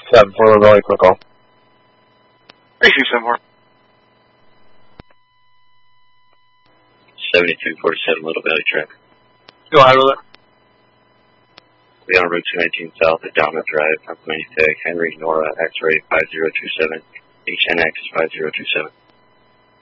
7-4 Valley, quick call. 3274. 7247 Little Valley traffic. Go ahead with it. We on Route 219 South at Dominant Drive, Pennsylvania Tag, Henry, Nora, X-ray 5027, HNX 5027.